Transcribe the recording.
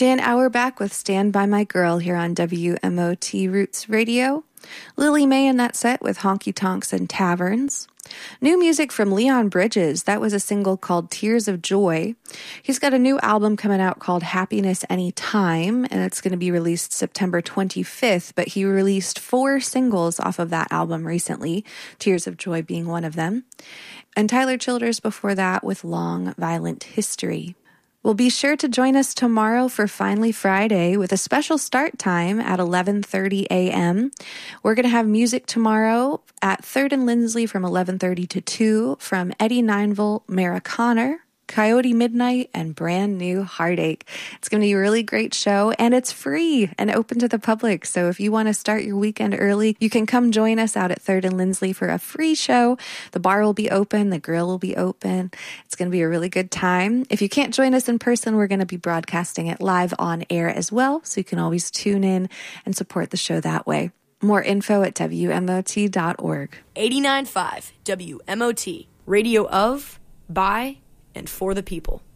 Dan Auerbach with Stand By My Girl here on WMOT Roots Radio. Lily May in that set with Honky Tonks and Taverns. New music from Leon Bridges. That was a single called Tears of Joy. He's got a new album coming out called Happiness Anytime, and it's going to be released September 25th, but he released 4 singles off of that album recently, Tears of Joy being one of them. And Tyler Childers before that with Long Violent History. Well, be sure to join us tomorrow for Finally Friday with a special start time at 11:30 a.m. We're going to have music tomorrow at 3rd and Lindsley from 11:30 to 2 from Eddie Nineville, Mara Connor, Coyote Midnight, and Brand New Heartache. It's going to be a really great show, and it's free and open to the public. So if you want to start your weekend early, you can come join us out at 3rd and Lindsley for a free show. The bar will be open. The grill will be open. It's going to be a really good time. If you can't join us in person, we're going to be broadcasting it live on air as well, so you can always tune in and support the show that way. More info at WMOT.org. 89.5 WMOT, radio of, by, and for the people.